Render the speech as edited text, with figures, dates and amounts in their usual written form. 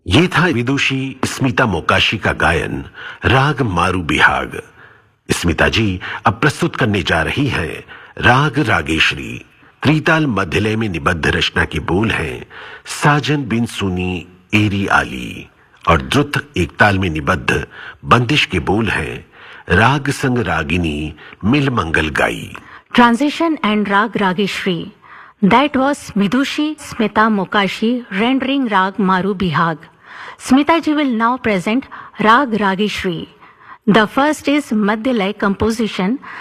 ये था विदुषी स्मिता मोकाशी का गायन राग मारू बिहाग। स्मिता जी अब प्रस्तुत करने जा रही हैं राग रागेश्वरी। त्रिताल मध्यलय में निबद्ध रचना के बोल हैं साजन बिन सुनी एरी आली, और द्रुत एकताल में निबद्ध बंदिश के बोल हैं राग संग रागिनी मिल मंगल गाई। Transition and Rag Rageshri. That was Vidushi Smita Mokashi rendering Rag Maru Bihag. Smita ji will now present Rag Rageshri. The first is Madhyalay composition